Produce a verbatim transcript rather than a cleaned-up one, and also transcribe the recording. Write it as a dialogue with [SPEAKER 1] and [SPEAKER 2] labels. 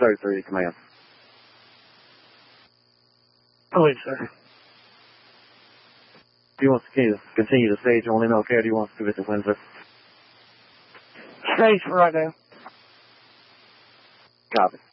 [SPEAKER 1] thirty-three to command.
[SPEAKER 2] Police, sir.
[SPEAKER 1] Do you want to continue the stage on M L K, or do you want us to visit Windsor?
[SPEAKER 2] Stage for right now.
[SPEAKER 1] Copy.